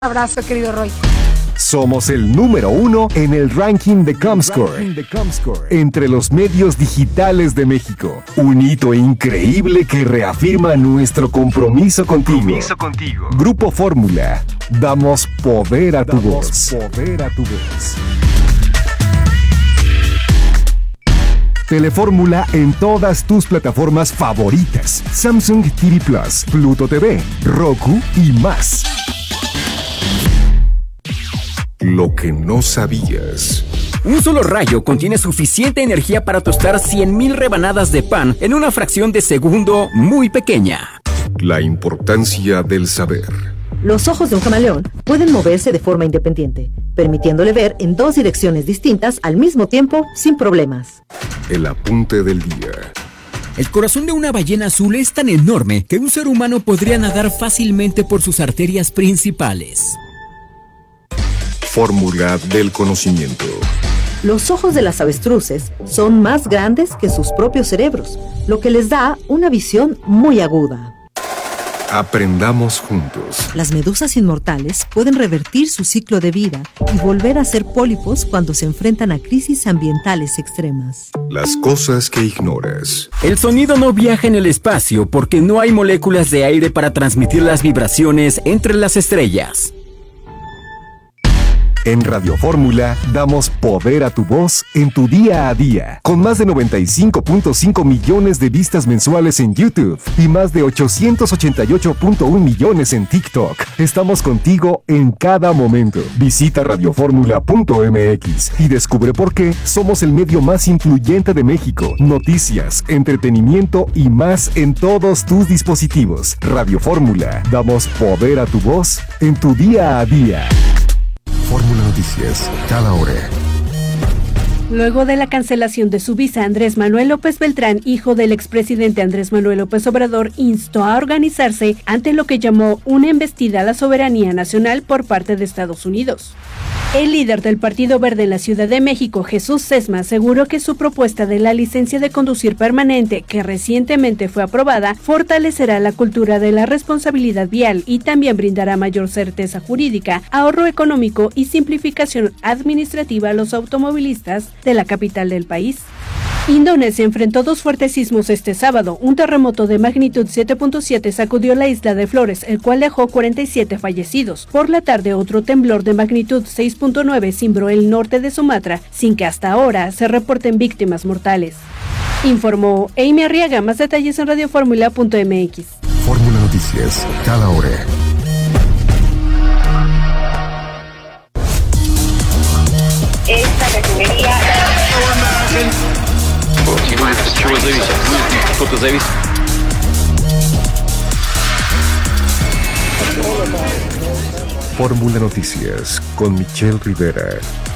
Abrazo, querido Roy. Somos el número 1 en el ranking de Comscore entre los medios digitales de México. Un hito increíble que reafirma nuestro compromiso contigo. Grupo Fórmula. Damos poder a tu voz. Telefórmula en todas tus plataformas favoritas. Samsung TV Plus, Pluto TV, Roku y más. Lo que no sabías. Un solo rayo contiene suficiente energía para tostar 100,000 rebanadas de pan en una fracción de segundo muy pequeña. La importancia del saber. Los ojos de un camaleón pueden moverse de forma independiente, permitiéndole ver en dos direcciones distintas al mismo tiempo sin problemas. El apunte del día. El corazón de una ballena azul es tan enorme que un ser humano podría nadar fácilmente por sus arterias principales. Fórmula del conocimiento. Los ojos de las avestruces son más grandes que sus propios cerebros, lo que les da una visión muy aguda. Aprendamos juntos. Las medusas inmortales pueden revertir su ciclo de vida y volver a ser pólipos cuando se enfrentan a crisis ambientales extremas. Las cosas que ignoras. El sonido no viaja en el espacio porque no hay moléculas de aire para transmitir las vibraciones entre las estrellas. En Radio Fórmula damos poder a tu voz en tu día a día, con más de 95.5 millones de vistas mensuales en YouTube y más de 888.1 millones en TikTok. Estamos contigo en cada momento. Visita radioformula.mx y descubre por qué somos el medio más influyente de México. Noticias, entretenimiento y más en todos tus dispositivos. Radio Fórmula, damos poder a tu voz en tu día a día. Fórmula Noticias, cada hora. Luego de la cancelación de su visa, Andrés Manuel López Beltrán, hijo del expresidente Andrés Manuel López Obrador, instó a organizarse ante lo que llamó una embestida a la soberanía nacional por parte de Estados Unidos. El líder del Partido Verde en la Ciudad de México, Jesús Sesma, aseguró que su propuesta de la licencia de conducir permanente, que recientemente fue aprobada, fortalecerá la cultura de la responsabilidad vial y también brindará mayor certeza jurídica, ahorro económico y simplificación administrativa a los automovilistas de la capital del país. Indonesia enfrentó dos fuertes sismos este sábado. Un terremoto de magnitud 7.7 sacudió la isla de Flores, el cual dejó 47 fallecidos. Por la tarde, otro temblor de magnitud 6.9 cimbró el norte de Sumatra, sin que hasta ahora se reporten víctimas mortales. Informó Amy Arriaga. Más detalles en radioformula.mx. Fórmula Noticias, cada hora. Esta refinería... Fórmula Noticias con Michelle Rivera.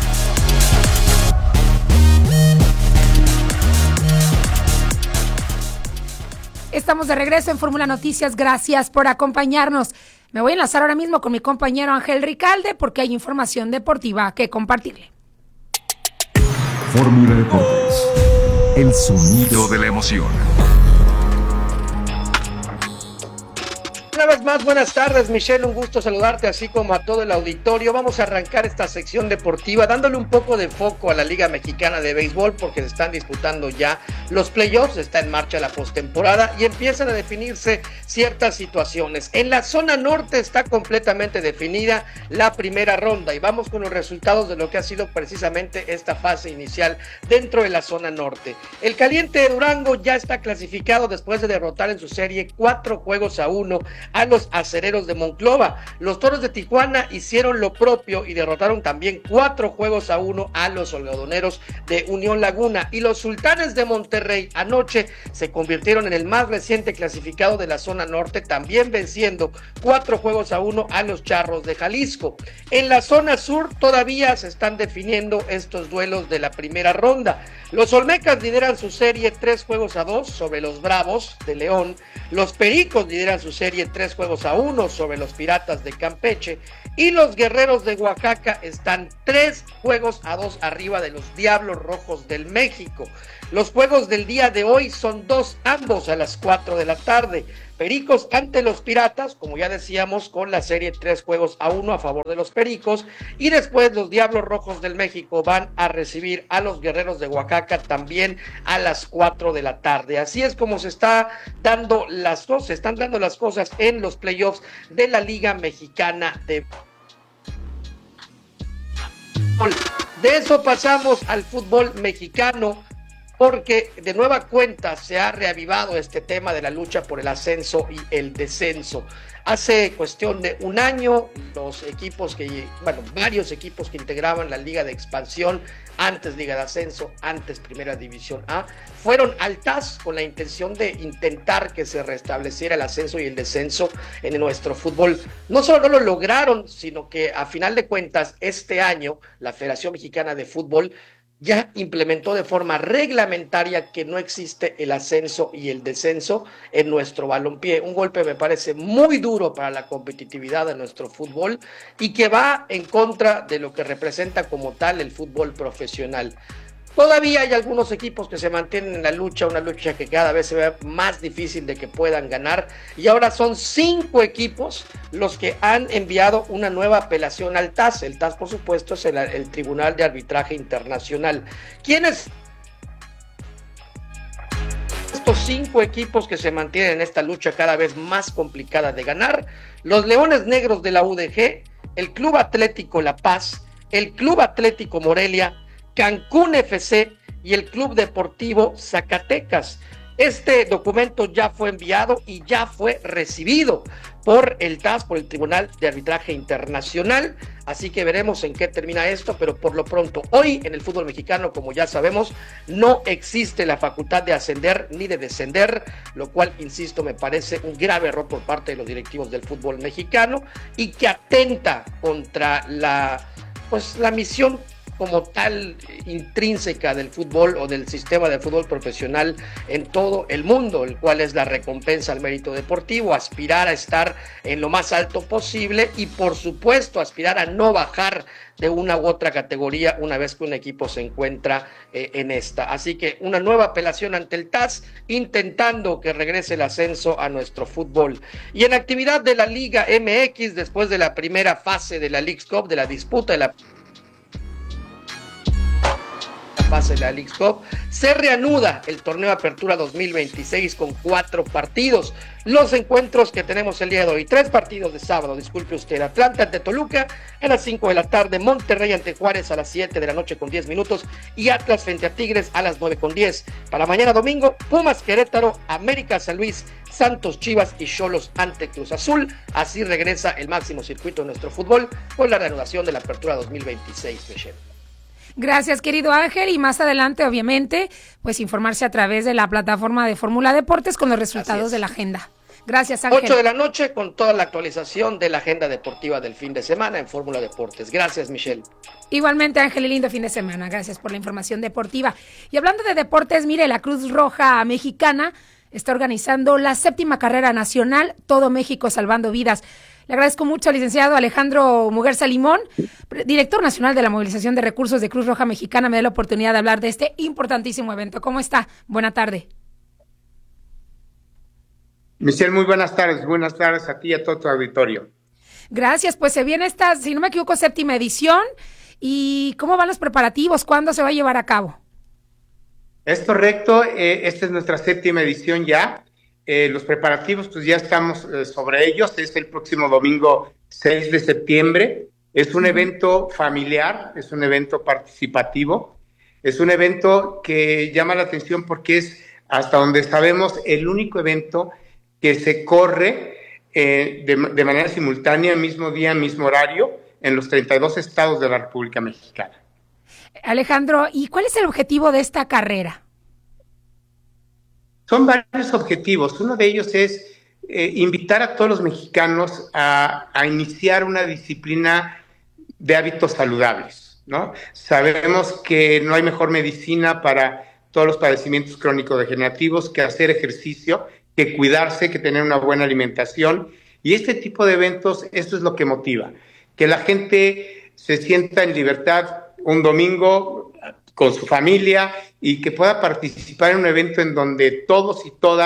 Estamos de regreso en Fórmula Noticias. Gracias por acompañarnos. Me voy a enlazar ahora mismo con mi compañero Ángel Ricalde porque hay información deportiva que compartirle. Fórmula Deportes. El sonido de la emoción. Una vez más, buenas tardes, Michelle, un gusto saludarte, así como a todo el auditorio. Vamos a arrancar esta sección deportiva dándole un poco de foco a la Liga Mexicana de Béisbol porque se están disputando ya los playoffs, está en marcha la postemporada y empiezan a definirse ciertas situaciones. En la zona norte está completamente definida la primera ronda y vamos con los resultados de lo que ha sido precisamente esta fase inicial dentro de la zona norte. El Caliente de Durango ya está clasificado después de derrotar en su serie 4-1 a los Acereros de Monclova. Los Toros de Tijuana hicieron lo propio y derrotaron también 4-1 a los Algodoneros de Unión Laguna, y los Sultanes de Monterrey anoche se convirtieron en el más reciente clasificado de la zona norte, también venciendo 4-1 a los Charros de Jalisco. En la zona sur todavía se están definiendo estos duelos de la primera ronda. Los Olmecas lideran su serie 3-2 sobre los Bravos de León. Los Pericos lideran su serie 3-1 sobre los Piratas de Campeche. Y los Guerreros de Oaxaca están 3-2 arriba de los Diablos Rojos del México. Los juegos del día de hoy son dos, ambos a las 4 de la tarde. Pericos ante los Piratas, como ya decíamos, con la serie 3-1 a favor de los Pericos, y después los Diablos Rojos del México van a recibir a los Guerreros de Oaxaca también a las 4 de la tarde. Así es como se están dando las cosas en los playoffs de la Liga Mexicana de Fútbol. De eso pasamos al fútbol mexicano, porque de nueva cuenta se ha reavivado este tema de la lucha por el ascenso y el descenso. Hace cuestión de un año, varios equipos que integraban la Liga de Expansión, antes Liga de Ascenso, antes Primera División A, fueron al TAS con la intención de intentar que se restableciera el ascenso y el descenso en nuestro fútbol. No solo no lo lograron, sino que a final de cuentas este año la Federación Mexicana de Fútbol ya implementó de forma reglamentaria que no existe el ascenso y el descenso en nuestro balompié. Un golpe me parece muy duro para la competitividad de nuestro fútbol y que va en contra de lo que representa como tal el fútbol profesional. Todavía hay algunos equipos que se mantienen en la lucha, una lucha que cada vez se ve más difícil de que puedan ganar, y ahora son 5 equipos los que han enviado una nueva apelación al TAS. El TAS, por supuesto, es el Tribunal de Arbitraje Internacional. ¿Quiénes? Estos 5 equipos que se mantienen en esta lucha cada vez más complicada de ganar: los Leones Negros de la UDG, el Club Atlético La Paz, el Club Atlético Morelia, Cancún FC y el Club Deportivo Zacatecas. Este documento ya fue enviado y ya fue recibido por el TAS, por el Tribunal de Arbitraje Internacional, así que veremos en qué termina esto, pero por lo pronto, hoy en el fútbol mexicano, como ya sabemos, no existe la facultad de ascender ni de descender, lo cual, insisto, me parece un grave error por parte de los directivos del fútbol mexicano y que atenta contra la misión como tal intrínseca del fútbol o del sistema de fútbol profesional en todo el mundo, el cual es la recompensa al mérito deportivo, aspirar a estar en lo más alto posible y por supuesto aspirar a no bajar de una u otra categoría una vez que un equipo se encuentra en esta. Así que una nueva apelación ante el TAS intentando que regrese el ascenso a nuestro fútbol. Y en actividad de la Liga MX, después de la primera fase de la Leagues Cup, de la disputa de la fase de la Leagues Cup, se reanuda el torneo Apertura 2026 con 4 partidos. Los encuentros que tenemos el día de hoy: 3 partidos de sábado, disculpe usted: Atlanta ante Toluca a las 5 de la tarde, Monterrey ante Juárez a las 7 de la noche con 10 minutos y Atlas frente a Tigres a las 9 con 10. Para mañana domingo, Pumas Querétaro, América San Luis, Santos Chivas y Xolos ante Cruz Azul. Así regresa el máximo circuito de nuestro fútbol con la reanudación de la Apertura 2026, Michelle. Gracias, querido Ángel, y más adelante, obviamente, pues informarse a través de la plataforma de Fórmula Deportes con los resultados de la agenda. Gracias, Ángel. 8 de la noche con toda la actualización de la agenda deportiva del fin de semana en Fórmula Deportes. Gracias, Michelle. Igualmente, Ángel, y lindo fin de semana. Gracias por la información deportiva. Y hablando de deportes, mire, la Cruz Roja Mexicana está organizando la 7ª carrera nacional Todo México Salvando Vidas. Le agradezco mucho al licenciado Alejandro Muguerza Limón, director nacional de la movilización de recursos de Cruz Roja Mexicana, me da la oportunidad de hablar de este importantísimo evento. ¿Cómo está? Buena tarde. Michelle, muy buenas tardes. Buenas tardes a ti y a todo tu auditorio. Gracias, pues se viene esta, si no me equivoco, 7ª edición. ¿Y cómo van los preparativos? ¿Cuándo se va a llevar a cabo? Es correcto, esta es nuestra 7ª edición ya. Los preparativos, pues ya estamos sobre ellos. Es el próximo domingo 6 de septiembre. Es un evento familiar, es un evento participativo, es un evento que llama la atención porque es, hasta donde sabemos, el único evento que se corre de manera simultánea, mismo día, mismo horario, en los 32 estados de la República Mexicana. Alejandro, ¿y cuál es el objetivo de esta carrera? Son varios objetivos. Uno de ellos es invitar a todos los mexicanos a iniciar una disciplina de hábitos saludables, ¿no? Sabemos que no hay mejor medicina para todos los padecimientos crónico-degenerativos que hacer ejercicio, que cuidarse, que tener una buena alimentación. Y este tipo de eventos, esto es lo que motiva, que la gente se sienta en libertad un domingo con su familia y que pueda participar en un evento en donde todos y todas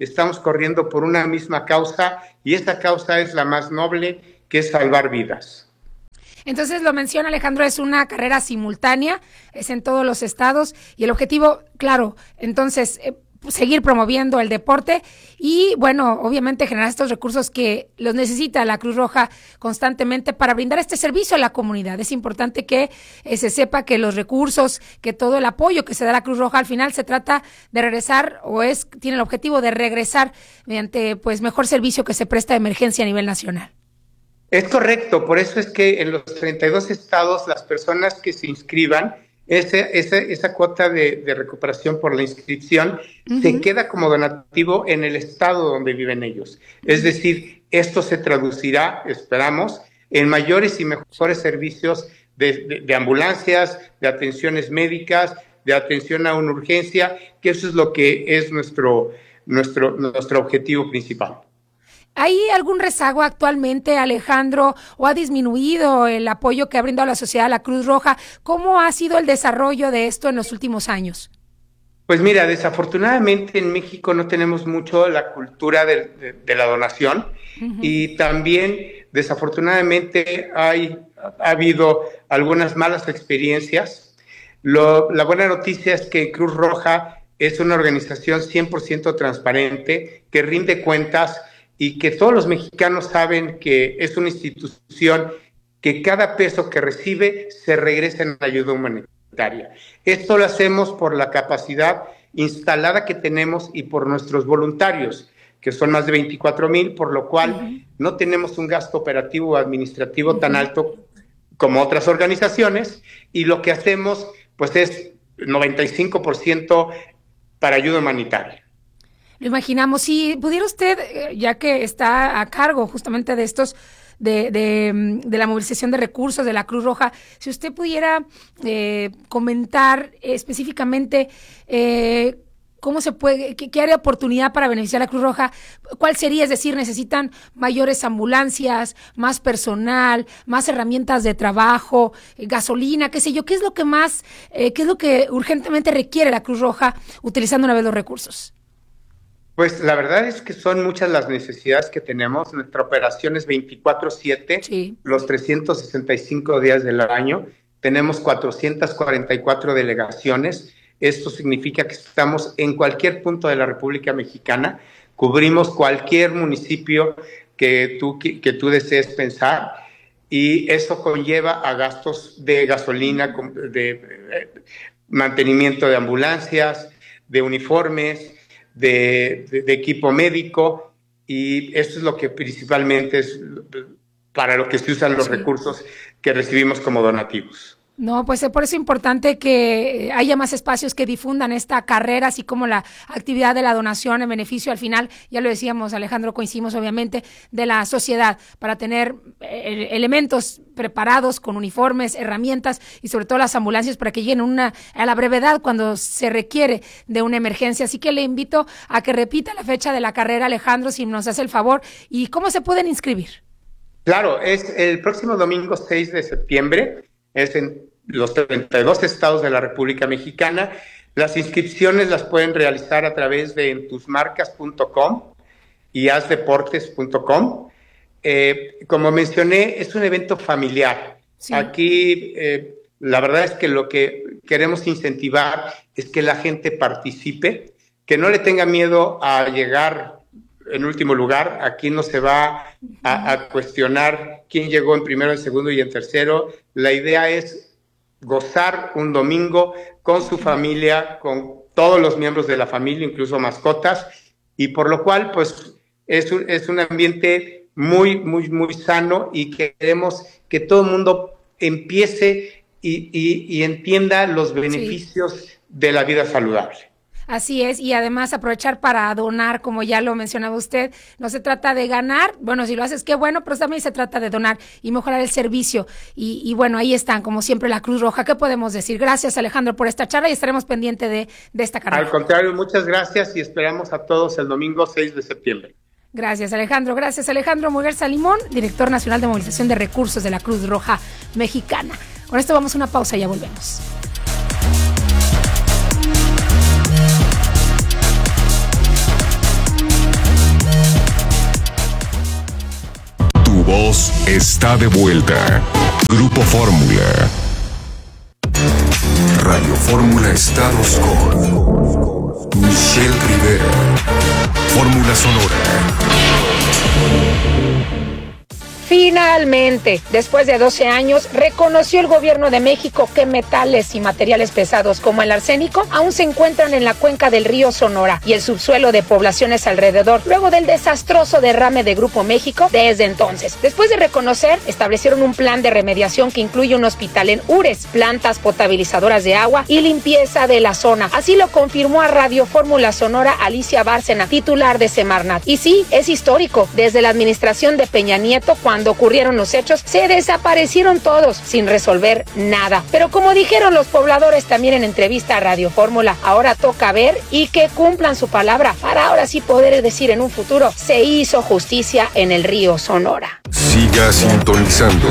estamos corriendo por una misma causa y esa causa es la más noble, que es salvar vidas. Entonces, lo menciona Alejandro, es una carrera simultánea, es en todos los estados y el objetivo, claro, entonces, seguir promoviendo el deporte y, bueno, obviamente generar estos recursos que los necesita la Cruz Roja constantemente para brindar este servicio a la comunidad. Es importante que se sepa que los recursos, que todo el apoyo que se da a la Cruz Roja al final se trata de regresar tiene el objetivo de regresar mediante pues mejor servicio que se presta de emergencia a nivel nacional. Es correcto, por eso es que en los 32 estados las personas que se inscriban, esa cuota de recuperación por la inscripción se queda como donativo en el estado donde viven ellos. Es decir, esto se traducirá, esperamos, en mayores y mejores servicios de ambulancias, de atenciones médicas, de atención a una urgencia, que eso es lo que es nuestro objetivo principal. ¿Hay algún rezago actualmente, Alejandro, o ha disminuido el apoyo que ha brindado la sociedad a la Cruz Roja? ¿Cómo ha sido el desarrollo de esto en los últimos años? Pues mira, desafortunadamente en México no tenemos mucho la cultura de la donación y también desafortunadamente ha habido algunas malas experiencias. La buena noticia es que Cruz Roja es una organización 100% transparente que rinde cuentas y que todos los mexicanos saben que es una institución que cada peso que recibe se regresa en ayuda humanitaria. Esto lo hacemos por la capacidad instalada que tenemos y por nuestros voluntarios, que son más de 24,000, por lo cual no tenemos un gasto operativo o administrativo tan alto como otras organizaciones, y lo que hacemos pues es 95% para ayuda humanitaria. Lo imaginamos. Si pudiera usted, ya que está a cargo justamente de estos, de la movilización de recursos de la Cruz Roja, si usted pudiera comentar específicamente cómo se puede, qué área de oportunidad para beneficiar a la Cruz Roja, cuál sería, es decir, necesitan mayores ambulancias, más personal, más herramientas de trabajo, gasolina, qué sé yo, qué es lo que más, qué es lo que urgentemente requiere la Cruz Roja utilizando una vez los recursos. Pues la verdad es que son muchas las necesidades que tenemos. Nuestra operación es 24/7, sí, los 365 días del año. Tenemos 444 delegaciones. Esto significa que estamos en cualquier punto de la República Mexicana. Cubrimos cualquier municipio que tú desees pensar. Y eso conlleva a gastos de gasolina, de mantenimiento de ambulancias, de uniformes, de equipo médico, y esto es lo que principalmente es para lo que se usan los recursos que recibimos como donativos. No, pues por eso es importante que haya más espacios que difundan esta carrera, así como la actividad de la donación en beneficio al final, ya lo decíamos Alejandro, coincidimos obviamente, de la sociedad, para tener elementos preparados con uniformes, herramientas y sobre todo las ambulancias para que lleguen a la brevedad cuando se requiere de una emergencia. Así que le invito a que repita la fecha de la carrera, Alejandro, si nos hace el favor, y cómo se pueden inscribir. Claro, es el próximo domingo 6 de septiembre, es en los 32 estados de la República Mexicana. Las inscripciones las pueden realizar a través de entusmarcas.com y hazdeportes.com. Como mencioné, es un evento familiar. Sí. Aquí la verdad es que lo que queremos incentivar es que la gente participe, que no le tenga miedo a llegar en último lugar. Aquí no se va a cuestionar quién llegó en primero, en segundo y en tercero. La idea es gozar un domingo con su familia, con todos los miembros de la familia, incluso mascotas, y por lo cual pues es un ambiente muy, muy, muy sano, y queremos que todo el mundo empiece y entienda los beneficios de la vida saludable. Así es, y además aprovechar para donar, como ya lo mencionaba usted. No se trata de ganar, bueno, si lo haces, qué bueno, pero también se trata de donar y mejorar el servicio. Y bueno, ahí están, como siempre, la Cruz Roja. ¿Qué podemos decir? Gracias, Alejandro, por esta charla, y estaremos pendientes de esta carrera. Al contrario, muchas gracias, y esperamos a todos el domingo 6 de septiembre. Gracias, Alejandro. Gracias, Alejandro Muguerza Limón, director nacional de movilización de recursos de la Cruz Roja Mexicana. Con esto vamos a una pausa y ya volvemos. voz está de vuelta. Grupo Fórmula. Radio Fórmula Estados con Michelle Rivera. Fórmula Sonora. Finalmente, después de 12 años, reconoció el gobierno de México que metales y materiales pesados como el arsénico aún se encuentran en la cuenca del río Sonora y el subsuelo de poblaciones alrededor, luego del desastroso derrame de Grupo México desde entonces. Después de reconocer, establecieron un plan de remediación que incluye un hospital en Ures, plantas potabilizadoras de agua y limpieza de la zona. Así lo confirmó a Radio Fórmula Sonora Alicia Bárcena, titular de Semarnat. Y sí, es histórico. Desde la administración de Peña Nieto, cuando ocurrieron los hechos, se desaparecieron todos sin resolver nada. Pero como dijeron los pobladores también en entrevista a Radio Fórmula, ahora toca ver y que cumplan su palabra para ahora sí poder decir en un futuro, se hizo justicia en el río Sonora. Siga sintonizando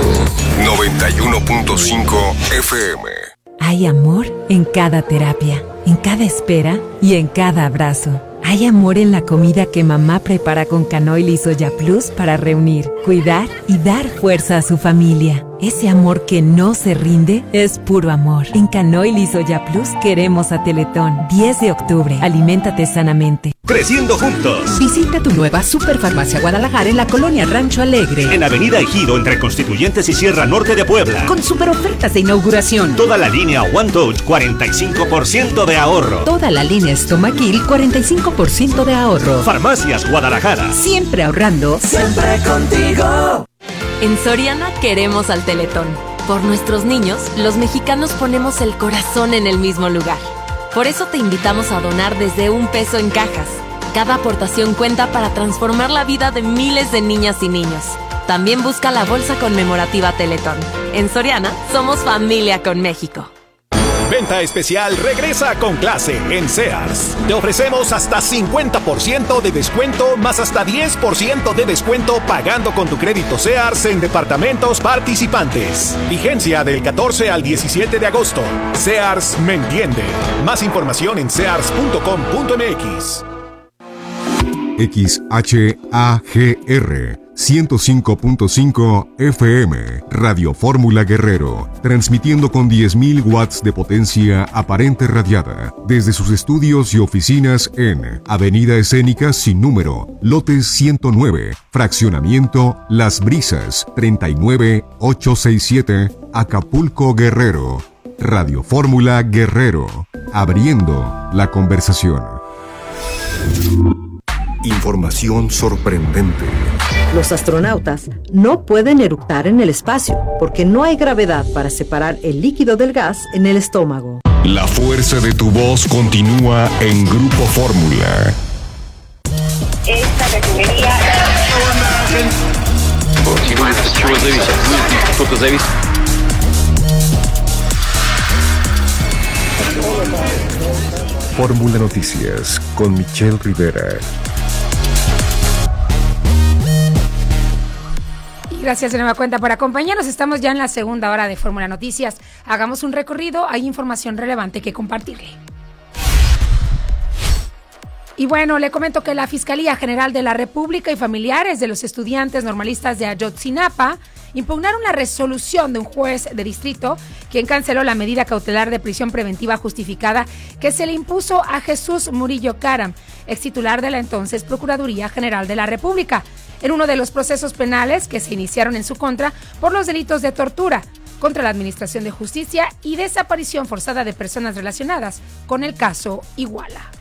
91.5 FM. Hay amor en cada terapia, en cada espera y en cada abrazo. Hay amor en la comida que mamá prepara con canoil y soya plus para reunir, cuidar y dar fuerza a su familia. Ese amor que no se rinde es puro amor. En Canoil y Soya Plus queremos a Teletón. 10 de octubre. Aliméntate sanamente. Creciendo juntos. Visita tu nueva Superfarmacia Guadalajara en la colonia Rancho Alegre. En Avenida Ejido, entre Constituyentes y Sierra Norte de Puebla. Con super ofertas de inauguración. Toda la línea One Touch, 45% de ahorro. Toda la línea Stomaquil, 45% de ahorro. Farmacias Guadalajara. Siempre ahorrando. Siempre contigo. En Soriana queremos al Teletón. Por nuestros niños, los mexicanos ponemos el corazón en el mismo lugar. Por eso te invitamos a donar desde $1 en cajas. Cada aportación cuenta para transformar la vida de miles de niñas y niños. También busca la bolsa conmemorativa Teletón. En Soriana, somos familia con México. Venta especial regresa con clase en Sears. Te ofrecemos hasta 50% de descuento más hasta 10% de descuento pagando con tu crédito Sears en departamentos participantes. Vigencia del 14 al 17 de agosto. Sears me entiende. Más información en sears.com.mx. XHAGR 105.5 FM, Radio Fórmula Guerrero, transmitiendo con 10.000 watts de potencia aparente radiada, desde sus estudios y oficinas en Avenida Escénica sin número, lote 109, fraccionamiento Las Brisas, 39867, Acapulco, Guerrero. Radio Fórmula Guerrero, abriendo la conversación. Información sorprendente. Los astronautas no pueden eructar en el espacio porque no hay gravedad para separar el líquido del gas en el estómago. La fuerza de tu voz continúa en Grupo Fórmula. Esta refinería... Fórmula Noticias con Michelle Rivera. Gracias de nueva cuenta por acompañarnos. Estamos ya en la segunda hora de Fórmula Noticias. Hagamos un recorrido. Hay información relevante que compartirle. Y bueno, le comento que la Fiscalía General de la República y familiares de los estudiantes normalistas de Ayotzinapa impugnaron la resolución de un juez de distrito quien canceló la medida cautelar de prisión preventiva justificada que se le impuso a Jesús Murillo Caram, ex titular de la entonces Procuraduría General de la República, en uno de los procesos penales que se iniciaron en su contra por los delitos de tortura contra la Administración de Justicia y desaparición forzada de personas relacionadas con el caso Iguala.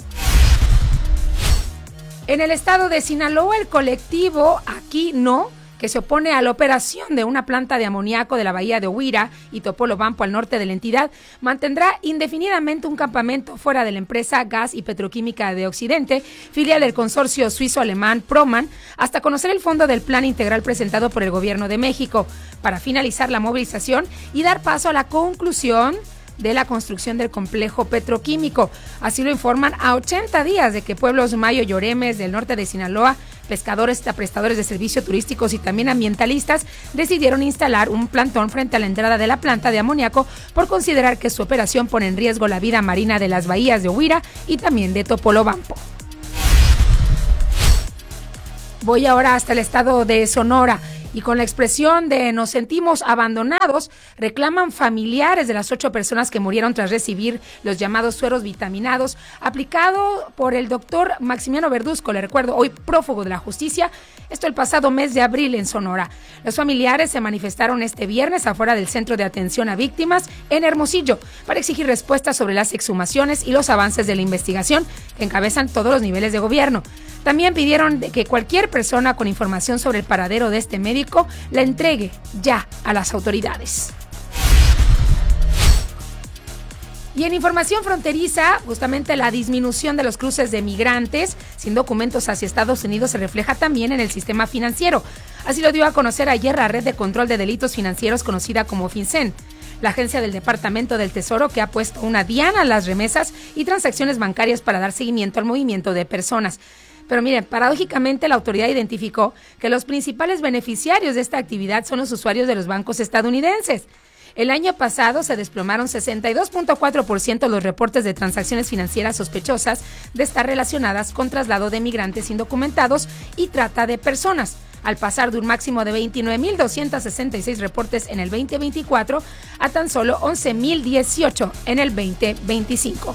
En el estado de Sinaloa, el colectivo Aquí No, que se opone a la operación de una planta de amoníaco de la bahía de Huira y Topolobampo al norte de la entidad, mantendrá indefinidamente un campamento fuera de la empresa Gas y Petroquímica de Occidente, filial del consorcio suizo-alemán Proman, hasta conocer el fondo del plan integral presentado por el gobierno de México, para finalizar la movilización y dar paso a la conclusión de la construcción del complejo petroquímico. Así lo informan a 80 días de que pueblos Mayo y Oremes del norte de Sinaloa, pescadores, prestadores de servicios turísticos y también ambientalistas decidieron instalar un plantón frente a la entrada de la planta de amoníaco por considerar que su operación pone en riesgo la vida marina de las bahías de Huira y también de Topolobampo. Voy ahora hasta el estado de Sonora Y con la expresión de "nos sentimos abandonados", reclaman familiares de las 8 personas que murieron tras recibir los llamados sueros vitaminados aplicado por el doctor Maximiano Verduzco, le recuerdo, hoy prófugo de la justicia, esto el pasado mes de abril en Sonora. Los familiares se manifestaron este viernes afuera del Centro de Atención a Víctimas en Hermosillo para exigir respuestas sobre las exhumaciones y los avances de la investigación que encabezan todos los niveles de gobierno. También pidieron que cualquier persona con información sobre el paradero de este médico la entregue ya a las autoridades. Y en información fronteriza, justamente la disminución de los cruces de migrantes sin documentos hacia Estados Unidos se refleja también en el sistema financiero. Así lo dio a conocer ayer la Red de Control de Delitos Financieros conocida como FinCEN, la agencia del Departamento del Tesoro que ha puesto una diana a las remesas y transacciones bancarias para dar seguimiento al movimiento de personas. Pero miren, paradójicamente la autoridad identificó que los principales beneficiarios de esta actividad son los usuarios de los bancos estadounidenses. El año pasado se desplomaron 62.4% los reportes de transacciones financieras sospechosas de estar relacionadas con traslado de migrantes indocumentados y trata de personas, al pasar de un máximo de 29.266 reportes en el 2024 a tan solo 11.018 en el 2025.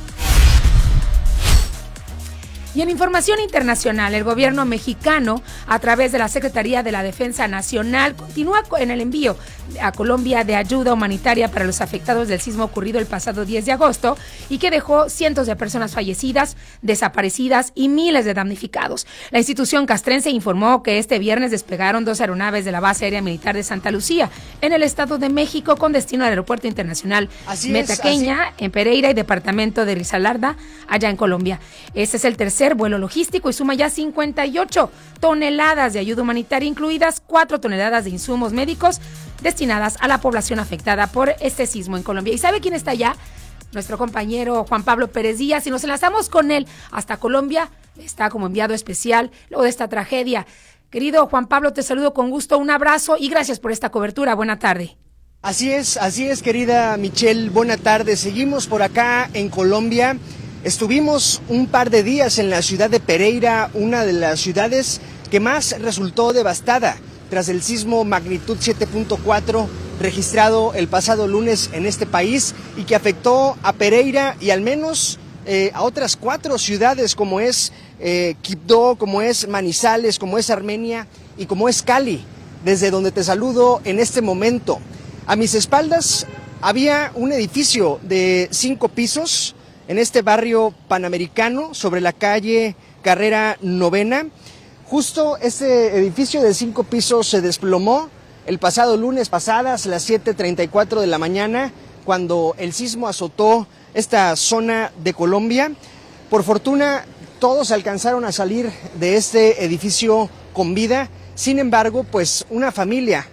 Y en información internacional, el gobierno mexicano, a través de la Secretaría de la Defensa Nacional, continúa en el envío a Colombia de ayuda humanitaria para los afectados del sismo ocurrido el pasado 10 de agosto y que dejó cientos de personas fallecidas, desaparecidas y miles de damnificados. La institución castrense informó que este viernes despegaron 2 aeronaves de la Base Aérea Militar de Santa Lucía, en el Estado de México, con destino al Aeropuerto Internacional Metaqueña, en Pereira, y departamento de Risaralda, allá en Colombia. Este es el tercer vuelo logístico y suma ya 58 toneladas de ayuda humanitaria, incluidas 4 toneladas de insumos médicos destinadas a la población afectada por este sismo en Colombia. ¿Y sabe quién está allá? Nuestro compañero Juan Pablo Pérez Díaz, y nos enlazamos con él hasta Colombia. Está como enviado especial luego de esta tragedia. Querido Juan Pablo, te saludo con gusto, un abrazo y gracias por esta cobertura. Buena tarde. Así es, querida Michelle, buena tarde. Seguimos por acá en Colombia. Estuvimos un par de días en la ciudad de Pereira, una de las ciudades que más resultó devastada tras el sismo magnitud 7.4 registrado el pasado lunes en este país y que afectó a Pereira y al menos a otras 4 ciudades como es Quibdó, como es Manizales, como es Armenia y como es Cali, desde donde te saludo en este momento. A mis espaldas había un edificio de 5 pisos en este barrio panamericano sobre la calle Carrera Novena. Justo este edificio de 5 pisos se desplomó el pasado lunes pasadas a las 7:34 de la mañana, cuando el sismo azotó esta zona de Colombia. Por fortuna, todos alcanzaron a salir de este edificio con vida. Sin embargo, pues una familia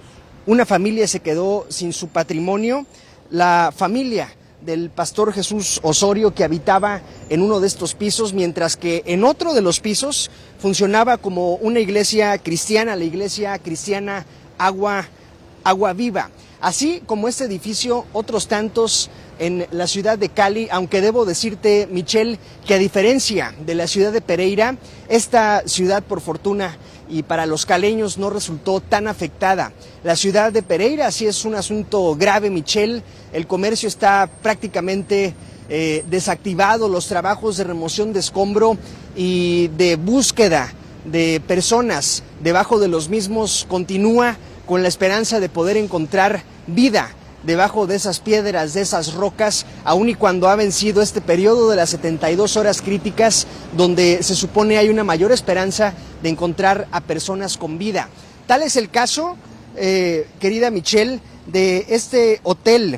se quedó sin su patrimonio. La familia del pastor Jesús Osorio, que habitaba en uno de estos pisos, mientras que en otro de los pisos funcionaba como una iglesia cristiana, la iglesia cristiana Agua Viva. Así como este edificio, otros tantos en la ciudad de Cali, aunque debo decirte, Michelle, que a diferencia de la ciudad de Pereira, esta ciudad, por fortuna, y para los caleños no resultó tan afectada. La ciudad de Pereira sí es un asunto grave, Michelle. El comercio está prácticamente desactivado, los trabajos de remoción de escombro y de búsqueda de personas debajo de los mismos continúa, con la esperanza de poder encontrar vida debajo de esas piedras, de esas rocas, aun y cuando ha vencido este periodo de las 72 horas críticas, donde se supone hay una mayor esperanza de encontrar a personas con vida. Tal es el caso, querida Michelle, de este hotel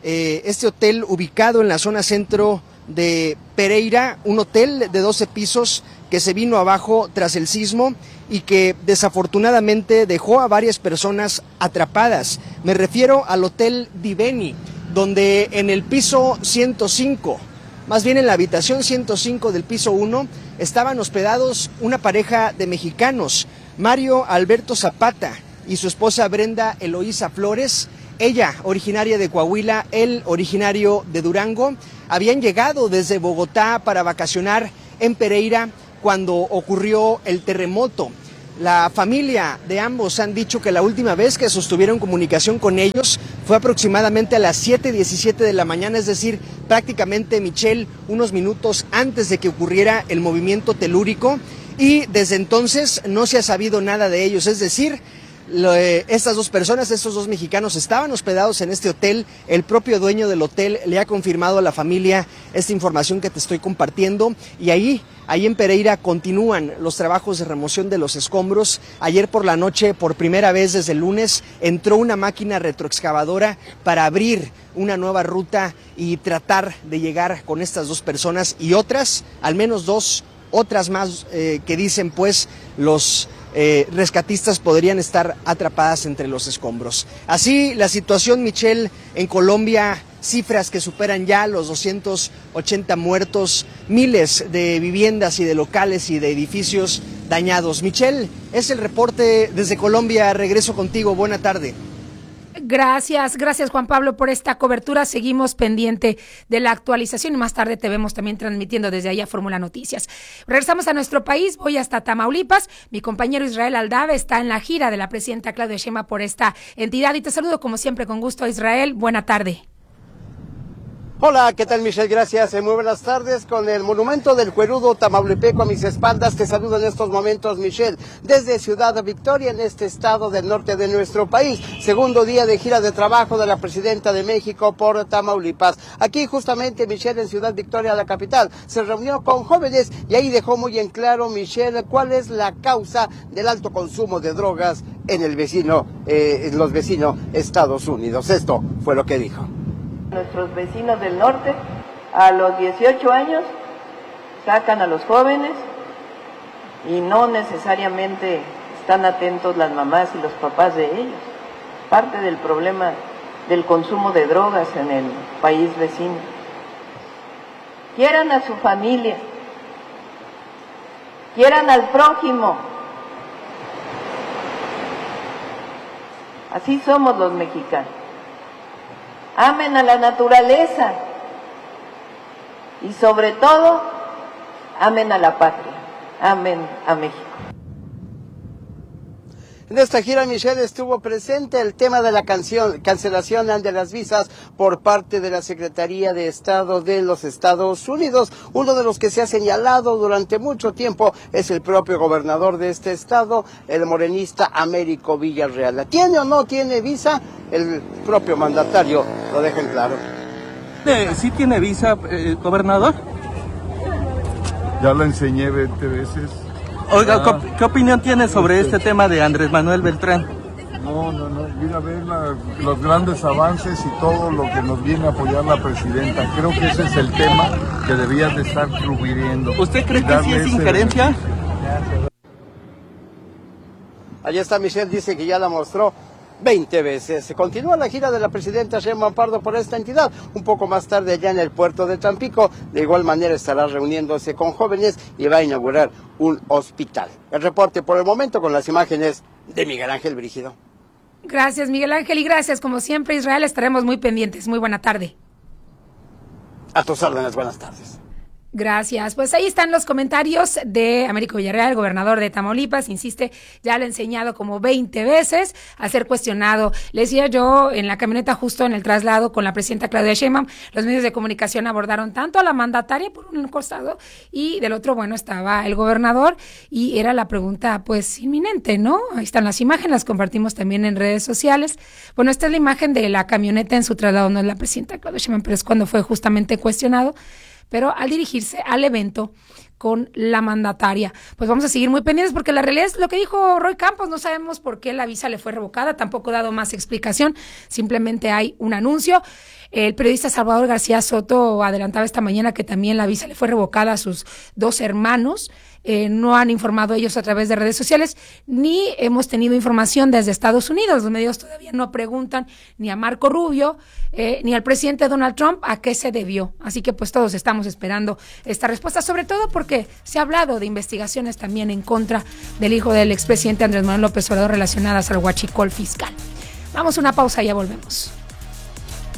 ubicado en la zona centro de Pereira, un hotel de 12 pisos que se vino abajo tras el sismo y que desafortunadamente dejó a varias personas atrapadas. Me refiero al Hotel Diveni, donde en el piso 105, más bien en la habitación 105 del piso 1, estaban hospedados una pareja de mexicanos, Mario Alberto Zapata y su esposa Brenda Eloísa Flores. Ella, originaria de Coahuila, él, originario de Durango. Habían llegado desde Bogotá para vacacionar en Pereira cuando ocurrió el terremoto. La familia de ambos han dicho que la última vez que sostuvieron comunicación con ellos fue aproximadamente a las 7:17 de la mañana, es decir, prácticamente, Michelle, unos minutos antes de que ocurriera el movimiento telúrico, y desde entonces no se ha sabido nada de ellos, es decir, estas dos personas, estos dos mexicanos estaban hospedados en este hotel. El propio dueño del hotel le ha confirmado a la familia esta información que te estoy compartiendo, y ahí en Pereira continúan los trabajos de remoción de los escombros. Ayer por la noche, por primera vez desde el lunes, entró una máquina retroexcavadora para abrir una nueva ruta y tratar de llegar con estas dos personas y otras, al menos dos, otras más que dicen pues los rescatistas podrían estar atrapadas entre los escombros. Así la situación, Michelle, en Colombia, cifras que superan ya los 280 muertos, miles de viviendas y de locales y de edificios dañados. Michelle, es el reporte desde Colombia. Regreso contigo. Buena tarde. Gracias Juan Pablo por esta cobertura. Seguimos pendiente de la actualización y más tarde te vemos también transmitiendo desde allá Fórmula Noticias. Regresamos a nuestro país, voy hasta Tamaulipas. Mi compañero Israel Aldave está en la gira de la presidenta Claudia Sheinbaum por esta entidad y te saludo como siempre con gusto, Israel. Buena tarde. Hola, ¿qué tal, Michelle? Gracias. Muy buenas tardes. Con el monumento del Cuerudo Tamaulipeco a mis espaldas, te saludo en estos momentos, Michelle, desde Ciudad Victoria, en este estado del norte de nuestro país. Segundo día de gira de trabajo de la presidenta de México por Tamaulipas. Aquí, justamente, Michelle, en Ciudad Victoria, la capital, se reunió con jóvenes y ahí dejó muy en claro, Michelle, cuál es la causa del alto consumo de drogas en los vecinos Estados Unidos. Esto fue lo que dijo. Nuestros vecinos del norte, a los 18 años, sacan a los jóvenes y no necesariamente están atentos las mamás y los papás de ellos. Parte del problema del consumo de drogas en el país vecino. Quieran a su familia, quieran al prójimo. Así somos los mexicanos. Amen a la naturaleza y sobre todo, amen a la patria, amen a México. En esta gira, Michelle, estuvo presente el tema de la cancelación de las visas por parte de la Secretaría de Estado de los Estados Unidos. Uno de los que se ha señalado durante mucho tiempo es el propio gobernador de este estado, el morenista Américo Villarreal. ¿Tiene o no tiene visa? El propio mandatario lo deja en claro. ¿Sí tiene visa, gobernador? Ya la enseñé 20 veces. Oiga, ¿qué opinión tiene sobre este tema de Andrés Manuel Beltrán? No, mira, ver los grandes avances y todo lo que nos viene a apoyar la presidenta. Creo que ese es el tema que debías de estar fluyendo. ¿Usted cree que sí es injerencia? Allá está Michelle, dice que ya la mostró 20 veces. Continúa la gira de la presidenta Sheinbaum Pardo por esta entidad. Un poco más tarde ya en el puerto de Tampico, de igual manera estará reuniéndose con jóvenes y va a inaugurar un hospital. El reporte por el momento con las imágenes de Miguel Ángel Brígido. Gracias, Miguel Ángel, y gracias como siempre, Israel. Estaremos muy pendientes. Muy buena tarde. A tus órdenes, buenas tardes. Gracias. Pues ahí están los comentarios de Américo Villarreal, gobernador de Tamaulipas. Insiste, ya lo he enseñado como 20 veces a ser cuestionado. Le decía yo en la camioneta justo en el traslado con la presidenta Claudia Sheinbaum, los medios de comunicación abordaron tanto a la mandataria por un costado y del otro, bueno, estaba el gobernador y era la pregunta pues inminente, ¿no? Ahí están las imágenes, las compartimos también en redes sociales. Bueno, esta es la imagen de la camioneta en su traslado, no es la presidenta Claudia Sheinbaum, pero es cuando fue justamente cuestionado. Pero al dirigirse al evento con la mandataria, pues vamos a seguir muy pendientes porque la realidad es lo que dijo Roy Campos, no sabemos por qué la visa le fue revocada, tampoco ha dado más explicación, simplemente hay un anuncio. El periodista Salvador García Soto adelantaba esta mañana que también la visa le fue revocada a sus dos hermanos. No han informado ellos a través de redes sociales, ni hemos tenido información desde Estados Unidos. Los medios todavía no preguntan ni a Marco Rubio, ni al presidente Donald Trump a qué se debió. Así que pues todos estamos esperando esta respuesta, sobre todo porque se ha hablado de investigaciones también en contra del hijo del expresidente Andrés Manuel López Obrador relacionadas al huachicol fiscal. Vamos a una pausa y ya volvemos.